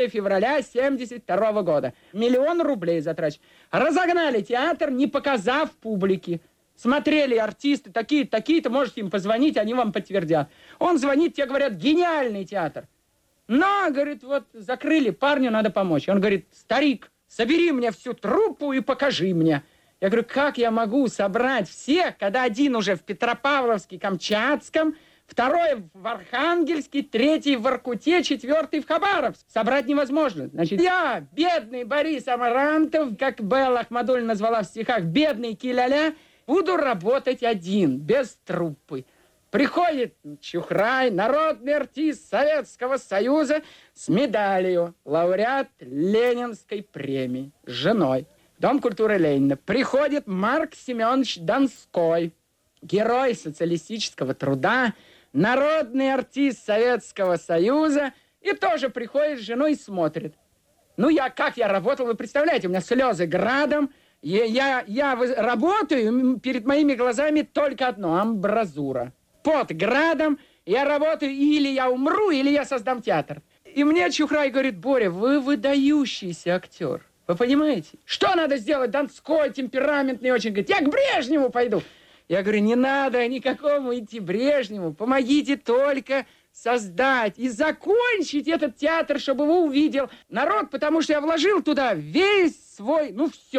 февраля 72 года. 1 000 000 рублей затрачен. Разогнали театр, не показав публике. Смотрели артисты, такие-то, можете им позвонить, они вам подтвердят. Он звонит, те говорят, гениальный театр. Но, говорит, вот закрыли, парню надо помочь. Он говорит, старик, собери мне всю труппу и покажи мне. Я говорю, как я могу собрать всех, когда один уже в Петропавловске, Камчатском, второй в Архангельске, третий в Воркуте, четвертый в Хабаровске. Собрать невозможно. Значит, я, бедный Борис Амарантов, как Белла Ахмадуллина назвала в стихах, бедный Киляля, буду работать один, без труппы. Приходит Чухрай, народный артист Советского Союза с медалью, лауреат Ленинской премии, с женой. Дом культуры Ленина. Приходит Марк Семенович Донской, герой социалистического труда, народный артист Советского Союза, и тоже приходит с женой и смотрит. Ну, как я работал, вы представляете, у меня слезы градом, я работаю, перед моими глазами только одно, амбразура. Под градом, я работаю, или я умру, или я создам театр. И мне Чухрай говорит, Боря, вы выдающийся актер. Вы понимаете? Что надо сделать? Донской, темпераментный очень. Говорит, я к Брежневу пойду. Я говорю, не надо никакому идти Брежневу. Помогите только создать и закончить этот театр, чтобы его увидел народ, потому что я вложил туда весь свой,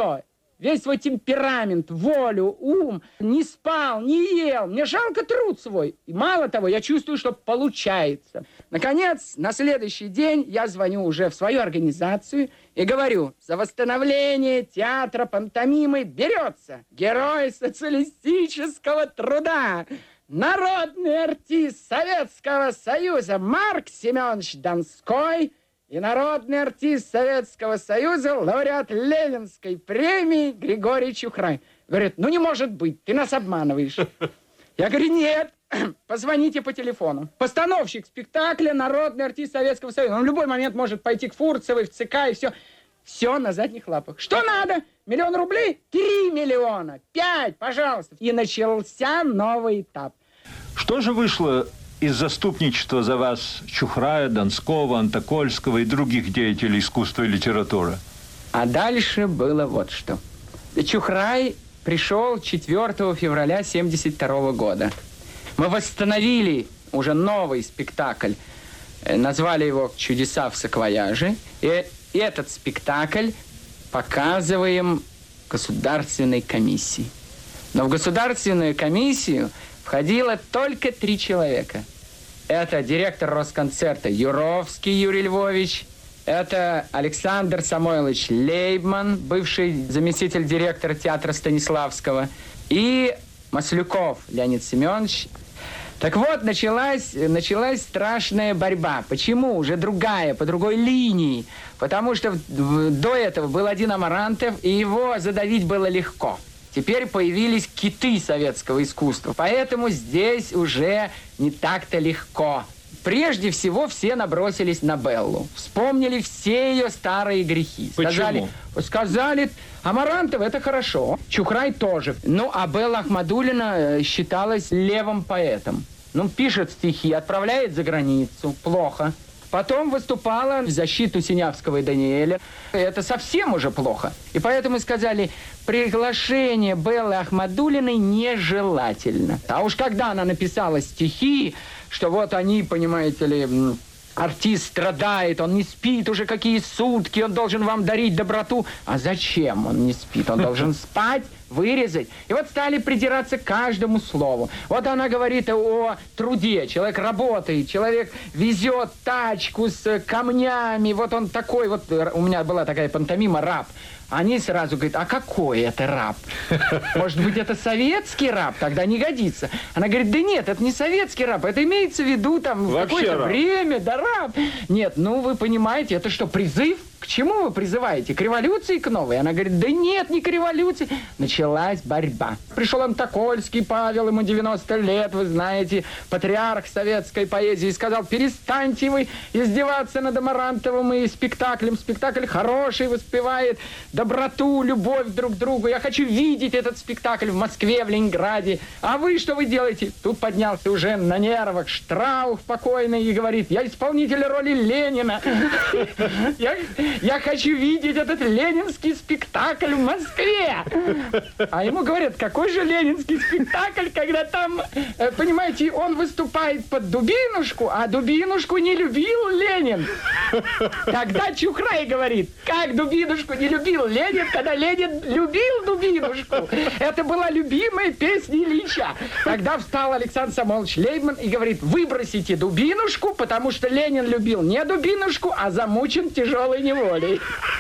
весь свой темперамент, волю, ум, не спал, не ел. Мне жалко труд свой. И мало того, я чувствую, что получается. Наконец, на следующий день я звоню уже в свою организацию и говорю, за восстановление театра пантомимы берется герой социалистического труда, народный артист Советского Союза Марк Семенович Донской и народный артист Советского Союза, лауреат Ленинской премии Григорий Чухрай. Говорит, не может быть, ты нас обманываешь. Я говорю, нет, позвоните по телефону. Постановщик спектакля, народный артист Советского Союза. Он в любой момент может пойти к Фурцевой, в ЦК и все. Все на задних лапах. Что надо? 1 000 000 рублей? 3 миллиона. 5, пожалуйста. И начался новый этап. Что же вышло из заступничества за вас Чухрая, Донского, Антокольского и других деятелей искусства и литературы? А дальше было вот что. Чухрай пришел 4 февраля 1972 года. Мы восстановили уже новый спектакль. Назвали его «Чудеса в саквояже». И этот спектакль показываем государственной комиссии. Но в государственную комиссию входило только 3 человека. Это директор Росконцерта Юровский Юрий Львович, это Александр Самойлович Лейбман, бывший заместитель директора театра Станиславского, и Маслюков Леонид Семенович. Так вот, началась страшная борьба. Почему? Уже другая, по другой линии. Потому что до этого был один Амарантов, и его задавить было легко. Теперь появились киты советского искусства. Поэтому здесь уже не так-то легко. Прежде всего, все набросились на Беллу. Вспомнили все ее старые грехи. Почему? Сказали, Амарантов – это хорошо, Чухрай тоже. А Белла Ахмадуллина считалась левым поэтом. Пишет стихи, отправляет за границу. Плохо. Потом выступала в защиту Синявского и Даниэля. Это совсем уже плохо. И поэтому сказали, приглашение Беллы Ахмадуллиной нежелательно. А уж когда она написала стихи, что вот они, понимаете ли, артист страдает, он не спит уже какие сутки, он должен вам дарить доброту. А зачем он не спит? Он должен спать, вырезать. И вот стали придираться к каждому слову. Вот она говорит о труде. Человек работает, человек везет тачку с камнями. Вот он такой, вот у меня была такая пантомима «Раб». Они сразу говорят, а какой это раб? Может быть, это советский раб? Тогда не годится. Она говорит, да нет, это не советский раб. Это имеется в виду там в какое-то время, да раб. Нет, вы понимаете, это что, призыв? к чему вы призываете? К революции, к новой? Она говорит, да нет, не к революции. Началась борьба. Пришел Антокольский Павел, ему 90 лет, вы знаете, патриарх советской поэзии, и сказал, перестаньте вы издеваться над Амарантовым и спектаклем. Спектакль хороший, воспевает доброту, любовь друг к другу. Я хочу видеть этот спектакль в Москве, в Ленинграде. А вы что вы делаете? Тут поднялся уже на нервах Штраух покойный и говорит, я исполнитель роли Ленина. Я хочу видеть этот ленинский спектакль в Москве. А ему говорят, какой же ленинский спектакль, когда там, понимаете, он выступает под Дубинушку, а Дубинушку не любил Ленин. Тогда Чухрай говорит, как Дубинушку не любил Ленин, когда Ленин любил Дубинушку. Это была любимая песня Ильича. Тогда встал Александр Самойлович Лейбман и говорит, выбросите Дубинушку, потому что Ленин любил не Дубинушку, а замучен тяжелой неволей.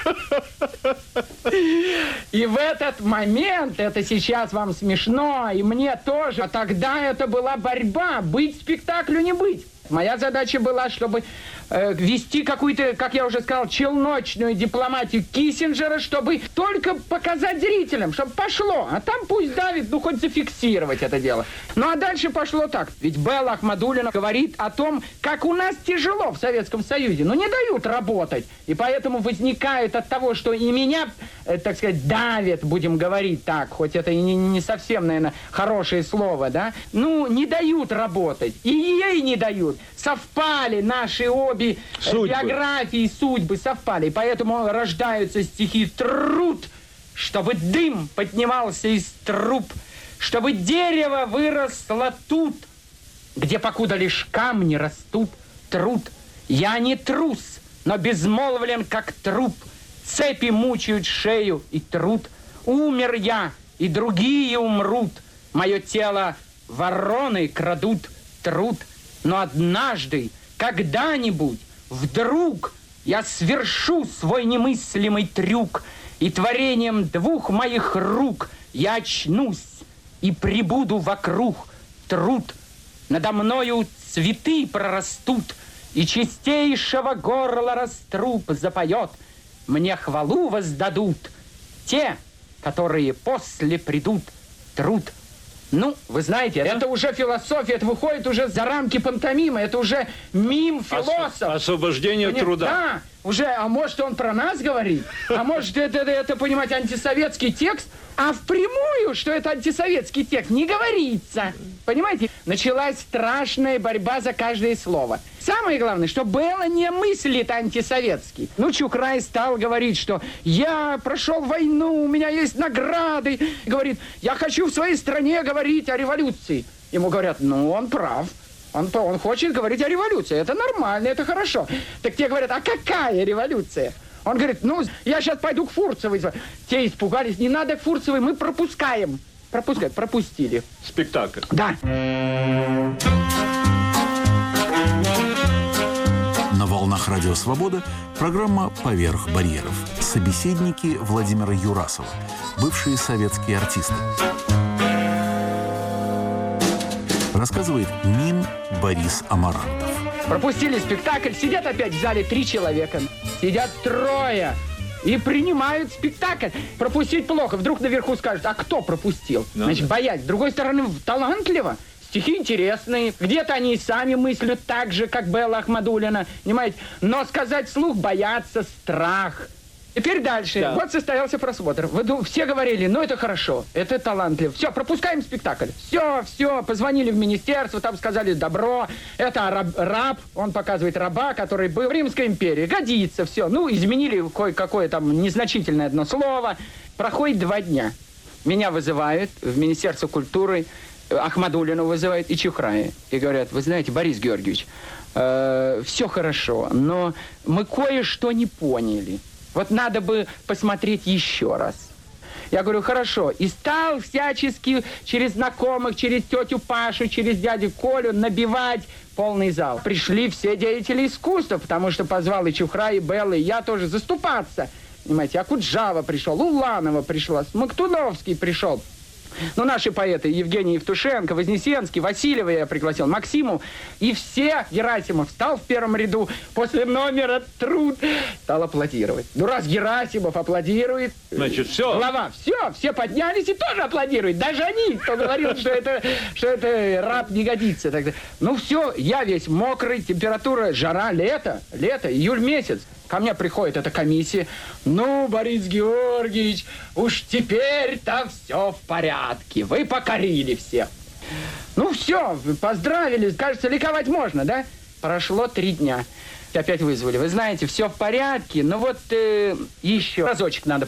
И в этот момент, это сейчас вам смешно, и мне тоже, а тогда это была борьба, быть спектаклю, не быть. Моя задача была, чтобы вести какую-то, как я уже сказал, челночную дипломатию Киссинджера, чтобы только показать зрителям, чтобы пошло. А там пусть давит, ну хоть зафиксировать это дело. Ну а дальше пошло так. Ведь Белла Ахмадуллина говорит о том, как у нас тяжело в Советском Союзе. Ну не дают работать. И поэтому возникает от того, что и меня, так сказать, давят, будем говорить так, хоть это и не совсем, наверное, хорошее слово, да? Ну не дают работать. И ей не дают. Совпали наши обе биографии, судьбы совпали. И поэтому рождаются стихи «Труд, чтобы дым поднимался из труб, чтобы дерево выросло тут, где покуда лишь камни растут. Труд, я не трус, но безмолвлен, как труп. Цепи мучают шею и труд. Умер я, и другие умрут. Мое тело вороны крадут. Труд. Но однажды, когда-нибудь, вдруг я свершу свой немыслимый трюк, и творением двух моих рук я очнусь и прибуду вокруг. Труд. Надо мною цветы прорастут, и чистейшего горла раструб запоет. Мне хвалу воздадут те, которые после придут. Труд. Ну, вы знаете, это уже философия, это выходит уже за рамки пантомимы, это уже мим-философ. Освобождение труда. Да, уже, а может он про нас говорит, а может это, понимаете, антисоветский текст, а впрямую, что это антисоветский текст, не говорится. Понимаете, началась страшная борьба за каждое слово. Самое главное, что Белла не мыслит антисоветский. Ну, Чухрай стал говорить, что я прошел войну, у меня есть награды. Говорит, я хочу в своей стране говорить о революции. Ему говорят, ну, он прав. Он хочет говорить о революции. Это нормально, это хорошо. Так те говорят, а какая революция? Он говорит, ну, я сейчас пойду к Фурцевой. Те испугались, не надо к Фурцевой, мы пропускаем. Пропустили. Спектакль. Да. На волнах Радио Свобода программа «Поверх барьеров». Собеседники Владимира Юрасова, бывшие советские артисты. Рассказывает мим Борис Амарантов. Пропустили спектакль, сидят опять в зале 3 человека. Сидят 3 и принимают спектакль. Пропустить плохо. Вдруг наверху скажут, а кто пропустил? Значит, боязнь. С другой стороны, талантливо. Стихи интересные. Где-то они и сами мыслят так же, как Белла Ахмадуллина. Понимаете? Но сказать вслух боятся, страх. Теперь дальше. Да. Вот состоялся просмотр. Все говорили, ну это хорошо, это талантливо. Все, пропускаем спектакль. Все, позвонили в министерство, там сказали добро. Это раб, он показывает раба, который был в Римской империи. Годится, все. Ну, изменили кое-какое там незначительное одно слово. Проходит 2 дня. Меня вызывают в Министерство культуры, Ахмадуллину вызывают и Чухрая. И говорят, вы знаете, Борис Георгиевич, все хорошо, но мы кое-что не поняли. Вот надо бы посмотреть еще раз. Я говорю, хорошо. И стал всячески через знакомых, через тетю Пашу, через дядю Колю набивать полный зал. Пришли все деятели искусства, потому что позвал и Чухрай, и Белла, и я тоже заступаться. Понимаете, Акуджава пришел, Уланова пришла, Смоктуновский пришел. Ну, наши поэты Евгений Евтушенко, Вознесенский, Васильева я пригласил, Максиму. И все, Герасимов встал в первом ряду, после номера «Труд» стал аплодировать. Ну, раз Герасимов аплодирует... Значит, все. Глава, все поднялись и тоже аплодируют. Даже они, кто говорил, что это раб не годится. Тогда. Ну, все, я весь мокрый, температура, жара, лето, июль месяц. Ко мне приходит эта комиссия. Ну, Борис Георгиевич, уж теперь-то все в порядке. Вы покорили всех. Ну, все, поздравили. Кажется, ликовать можно, да? Прошло 3 дня. Опять вызвали. Вы знаете, все в порядке, но вот еще разочек надо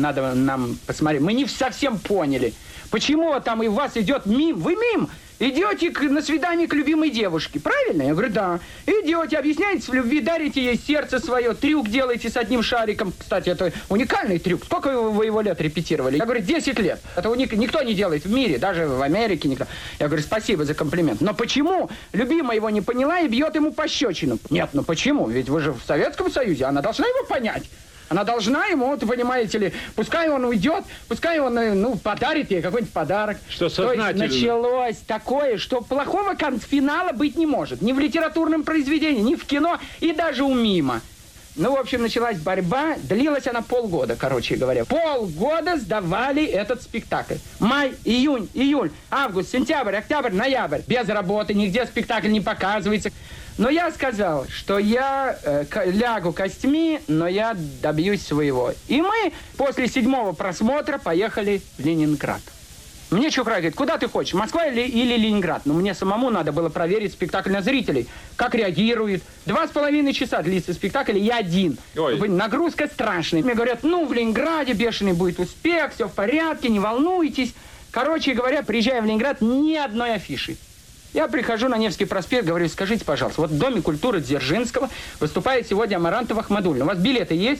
нам посмотреть. Мы не совсем поняли, почему там и у вас идет мим. Вы мим. Идете на свидание к любимой девушке, правильно? Я говорю, да. Идете, объясняете в любви, дарите ей сердце свое, трюк делаете с одним шариком. Кстати, это уникальный трюк. Сколько вы его лет репетировали? Я говорю, 10 лет. Это никто не делает в мире, даже в Америке никто. Я говорю, спасибо за комплимент. Но почему любимая его не поняла и бьет ему пощечину? Нет, ну почему? Ведь вы же в Советском Союзе, она должна его понять. Она должна ему, вот, понимаете ли, пускай он уйдет, пускай он, подарит ей какой-нибудь подарок. Что сознательно. То есть началось такое, что плохого финала быть не может. Ни в литературном произведении, ни в кино и даже у мима. Ну, в общем, началась борьба, длилась она полгода, короче говоря. Полгода сдавали этот спектакль. Май, июнь, июль, август, сентябрь, октябрь, ноябрь. Без работы, нигде спектакль не показывается. Но я сказал, что я лягу костьми, но я добьюсь своего. И мы после 7-го просмотра поехали в Ленинград. Мне Чухрай говорит, куда ты хочешь, Москва или Ленинград? Но мне самому надо было проверить спектакль на зрителей, как реагирует. 2,5 часа длится спектакль, и я один. Ой. Нагрузка страшная. Мне говорят, в Ленинграде бешеный будет успех, все в порядке, не волнуйтесь. Короче говоря, приезжая в Ленинград, ни одной афиши. Я прихожу на Невский проспект, говорю, скажите, пожалуйста, вот в Доме культуры Дзержинского выступает сегодня Амарантов Ахмадуллин. У вас билеты есть?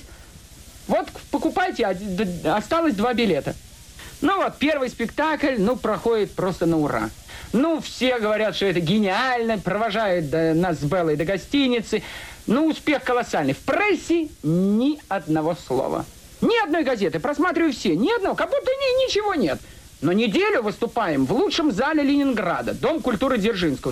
Вот покупайте, осталось 2 билета. Ну вот, первый спектакль, проходит просто на ура. Все говорят, что это гениально, провожают нас с Беллой до гостиницы. Успех колоссальный. В прессе ни одного слова. Ни одной газеты, просматриваю все, ни одного, как будто ничего нет. Но неделю выступаем в лучшем зале Ленинграда, Дом культуры Дзержинского,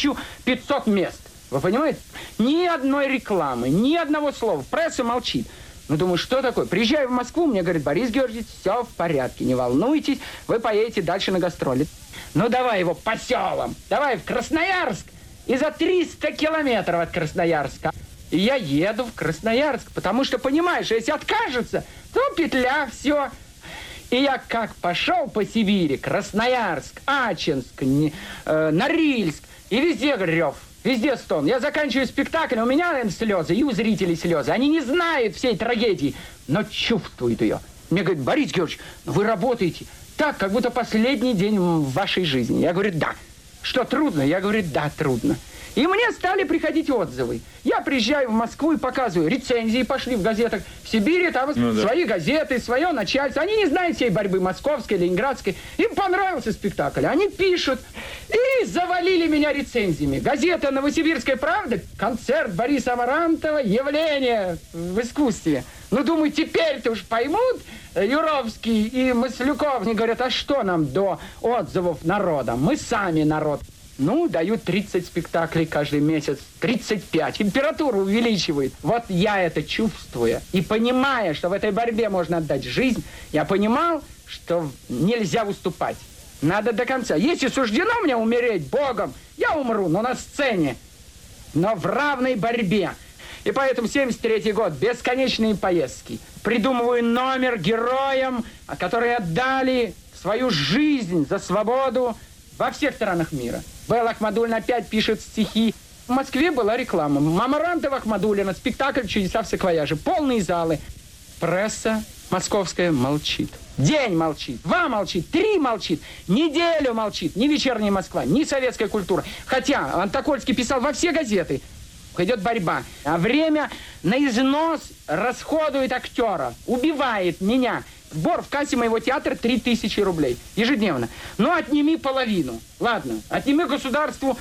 1500 мест. Вы понимаете? Ни одной рекламы, ни одного слова. Пресса молчит. Думаю, что такое? Приезжаю в Москву, мне говорит, Борис Георгиевич, все в порядке, не волнуйтесь, вы поедете дальше на гастроли. Давай его по селам, давай в Красноярск. И за 300 километров от Красноярска. И я еду в Красноярск, потому что, понимаешь, если откажется, то петля, все. И я как пошел по Сибири, Красноярск, Ачинск, Норильск, и везде рев, везде стон. Я заканчиваю спектакль, у меня, наверное, слезы, и у зрителей слезы. Они не знают всей трагедии, но чувствуют ее. Мне говорят, Борис Георгиевич, вы работаете так, как будто последний день в вашей жизни. Я говорю, да. Что, трудно? Я говорю, да, трудно. И мне стали приходить отзывы. Я приезжаю в Москву и показываю. Рецензии пошли в газетах. В Сибири там свои газеты, свое начальство. Они не знают всей борьбы московской, ленинградской. Им понравился спектакль. Они пишут. И завалили меня рецензиями. Газета «Новосибирская правда», концерт Бориса Амарантова, явление в искусстве. Думаю, теперь-то уж поймут Юровский и Маслюков. Они говорят, а что нам до отзывов народа? Мы сами народ. Дают 30 спектаклей каждый месяц, 35. Температуру увеличивают. Вот я это чувствуя и понимая, что в этой борьбе можно отдать жизнь, я понимал, что нельзя уступать. Надо до конца. Если суждено мне умереть Богом, я умру, но на сцене, но в равной борьбе. И поэтому 73-й год, бесконечные поездки. Придумываю номер героям, которые отдали свою жизнь за свободу во всех странах мира. Белла Ахмадуллина опять пишет стихи. В Москве была реклама. Амарантова Ахмадуллина, спектакль «Чудеса в саквояже». Полные залы. Пресса московская молчит. День молчит, 2 молчит, 3 молчит, неделю молчит. Ни «Вечерняя Москва», ни «Советская культура». Хотя Антокольский писал во все газеты. Идет борьба. А время на износ расходует актера. Убивает меня. Сбор в кассе моего театра 3000 рублей ежедневно. Отними половину. Ладно, отними государству,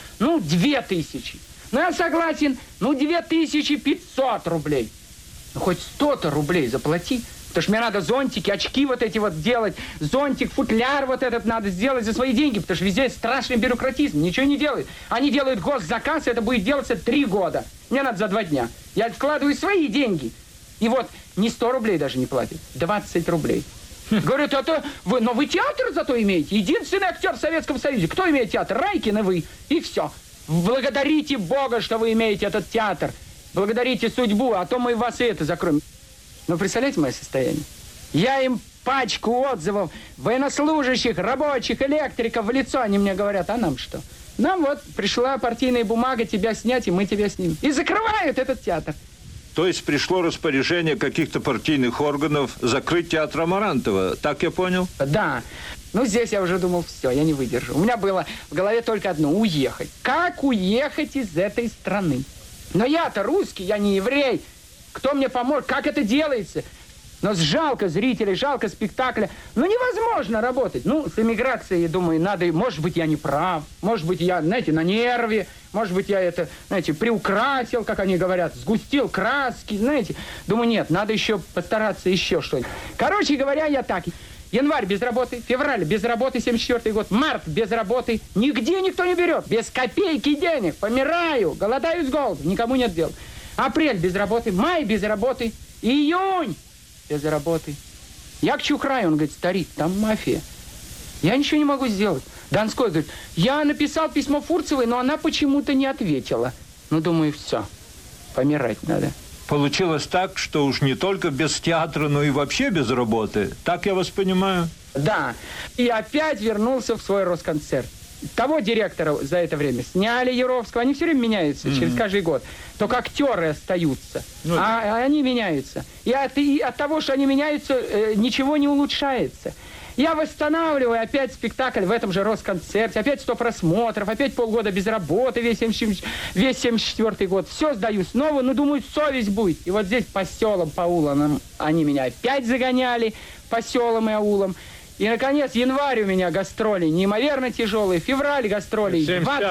2000. Я согласен, 2500 рублей. Хоть 100-то рублей заплати. Потому что мне надо зонтики, очки вот эти вот делать, зонтик, футляр вот этот надо сделать за свои деньги, потому что везде страшный бюрократизм, ничего не делают. Они делают госзаказ, и это будет делаться 3 года. Мне надо за 2 дня. Я вкладываю свои деньги. И вот не 100 рублей даже не платят, 20 рублей. Говорят, это вы, но вы театр зато имеете. Единственный актер в Советском Союзе. Кто имеет театр? Райкин и вы. И все. Благодарите Бога, что вы имеете этот театр. Благодарите судьбу, а то мы вас и это закроем. Но представляете мое состояние? Я им пачку отзывов военнослужащих, рабочих, электриков в лицо. Они мне говорят, а нам что? Нам вот пришла партийная бумага тебя снять, и мы тебя снимем. И закрывают этот театр. То есть пришло распоряжение каких-то партийных органов закрыть театр Амарантова. Так я понял? Да. Ну, здесь я уже думал, все, я не выдержу. У меня было в голове только одно – уехать. Как уехать из этой страны? Но я-то русский, я не еврей. Кто мне поможет? Как это делается? Но жалко зрителей, жалко спектакля. Ну, невозможно работать. Ну, с эмиграцией, думаю, надо... Может быть, я не прав. Может быть, я, знаете, на нерве. Может быть, я это, знаете, приукрасил, как они говорят. Сгустил краски, знаете. Думаю, нет, надо еще постараться еще что-нибудь. Короче говоря, я так... Январь без работы, февраль без работы, 74-й год, март без работы. Нигде никто не берет. Без копейки денег. Помираю, голодаю с голоду. Никому нет дела. Апрель без работы, май без работы, июнь без работы. Я к Чухраю, он говорит, старик, там мафия. Я ничего не могу сделать. Донской говорит, я написал письмо Фурцевой, но она почему-то не ответила. Ну, думаю, все, помирать надо. Получилось так, что уж не только без театра, но и вообще без работы. Так я вас понимаю? Да. И опять вернулся в свой Росконцерт. Того директора за это время сняли, Яровского. Они все время меняются через каждый год. Только актеры остаются. А они меняются. И от того, что они меняются, ничего не улучшается. Я восстанавливаю опять спектакль в этом же Росконцерте. Опять 100 просмотров, опять полгода без работы, весь 74-й год. Все сдаю снова, но думаю, совесть будет. И вот здесь по селам, по улам они меня опять загоняли, по селам и аулам. И, наконец, январь у меня гастроли неимоверно тяжелые. Февраль гастролей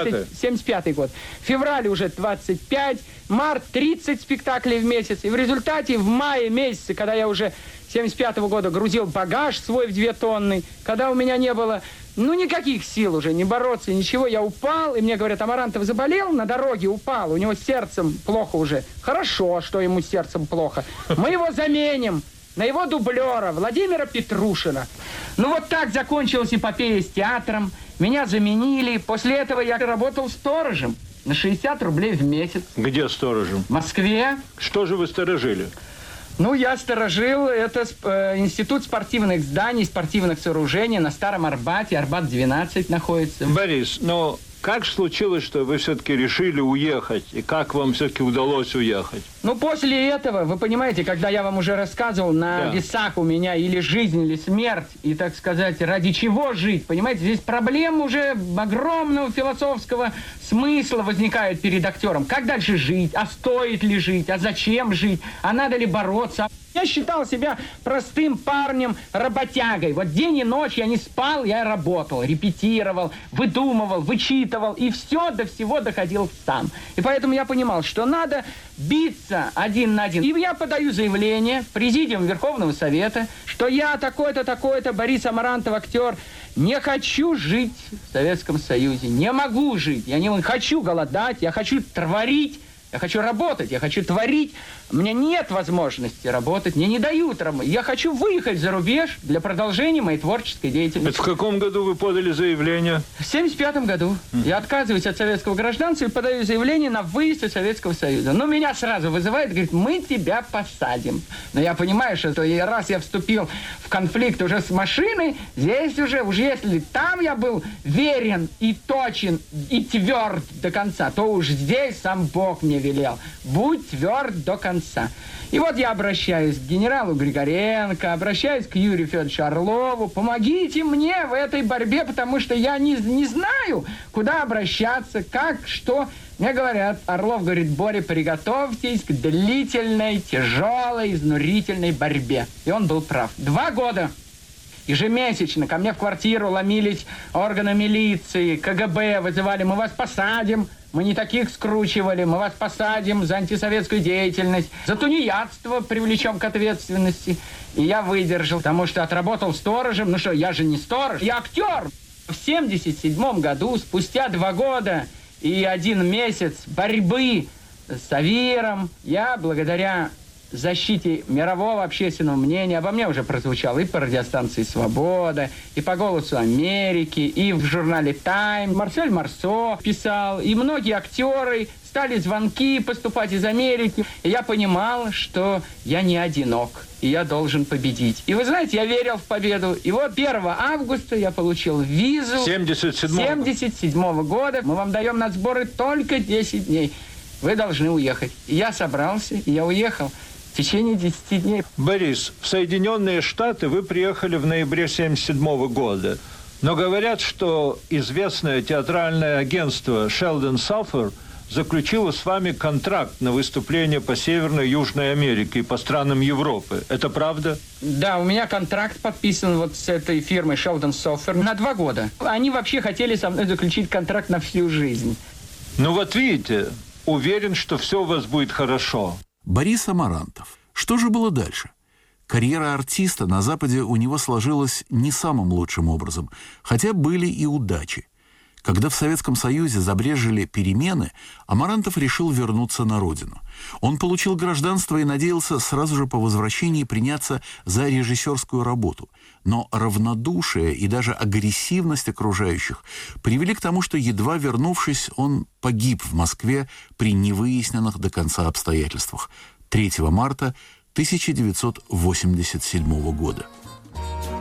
75-й год. Февраль уже 25, март 30 спектаклей в месяц. И в результате в мае месяце, когда я уже 75-го года грузил багаж свой в 2 тонны, когда у меня не было, никаких сил уже, не бороться, ничего, я упал, и мне говорят, Амарантов заболел, на дороге упал, у него с сердцем плохо уже. Хорошо, что ему с сердцем плохо. Мы его заменим на его дублера Владимира Петрушина. Вот так закончилась эпопея с театром. Меня заменили. После этого я работал сторожем на 60 рублей в месяц. Где сторожем? В Москве. Что же вы сторожили? Я сторожил, это институт спортивных зданий, спортивных сооружений на Старом Арбате. Арбат-12 находится. Борис, как случилось, что вы все-таки решили уехать? И как вам все-таки удалось уехать? После этого, вы понимаете, когда я вам уже рассказывал, на весах у меня или жизнь, или смерть, и, так сказать, ради чего жить, понимаете, здесь проблем уже огромного философского смысла возникает перед актером. Как дальше жить? А стоит ли жить? А зачем жить? А надо ли бороться? Я считал себя простым парнем, работягой. Вот день и ночь я не спал, я работал, репетировал, выдумывал, вычитывал, и все до всего доходил сам. И поэтому я понимал, что надо биться один на один. И я подаю заявление в Президиум Верховного Совета, что я такой-то, такой-то, Борис Амарантов, актер, не хочу жить в Советском Союзе, не могу жить, я не хочу голодать, я хочу творить. Я хочу работать, я хочу творить. Мне нет возможности работать, мне не дают работать. Я хочу выехать за рубеж для продолжения моей творческой деятельности. Это в каком году вы подали заявление? В 75-м году. Я отказываюсь от советского гражданства и подаю заявление на выезд из Советского Союза. Меня сразу вызывают, говорит, мы тебя посадим. Но я понимаю, что раз я вступил в конфликт уже с машиной, здесь уже если там я был верен и точен и тверд до конца, то уж здесь сам Бог мне велел. Будь тверд до конца. И вот я обращаюсь к генералу Григоренко, обращаюсь к Юрию Федоровичу Орлову. Помогите мне в этой борьбе, потому что я не знаю, куда обращаться, как, что. Мне говорят, Орлов говорит, Боря, приготовьтесь к длительной, тяжелой, изнурительной борьбе. И он был прав. 2 года Ежемесячно ко мне в квартиру ломились органы милиции, КГБ вызывали. Мы вас посадим. Мы не таких скручивали. Мы вас посадим за антисоветскую деятельность. За тунеядство привлечем к ответственности. И я выдержал, потому что отработал сторожем. Ну что, я же не сторож, я актер. В 1977 году, спустя 2 года и 1 месяц борьбы с АВИРом, я благодаря защите мирового общественного мнения, обо мне уже прозвучало и по радиостанции «Свобода», и по «Голосу Америки», и в журнале «Тайм». Марсель Марсо писал, и многие актеры, стали звонки поступать из Америки. И я понимал, что я не одинок, и я должен победить. И вы знаете, я верил в победу. И вот 1 августа я получил визу 77-го года. Мы вам даем на сборы только 10 дней. Вы должны уехать. И я собрался, и я уехал. В течение 10 дней. Борис, в Соединенные Штаты вы приехали в ноябре 1977 года. Но говорят, что известное театральное агентство Sheldon Sulphur заключило с вами контракт на выступление по Северной и Южной Америке и по странам Европы. Это правда? Да, у меня контракт подписан вот с этой фирмой Sheldon Sulphur на 2 года. Они вообще хотели со мной заключить контракт на всю жизнь. Ну вот видите, уверен, что все у вас будет хорошо. Борис Амарантов. Что же было дальше? Карьера артиста на Западе у него сложилась не самым лучшим образом, хотя были и удачи. Когда в Советском Союзе забрежили перемены, Амарантов решил вернуться на родину. Он получил гражданство и надеялся сразу же по возвращении приняться за режиссерскую работу. Но равнодушие и даже агрессивность окружающих привели к тому, что, едва вернувшись, он погиб в Москве при невыясненных до конца обстоятельствах 3 марта 1987 года.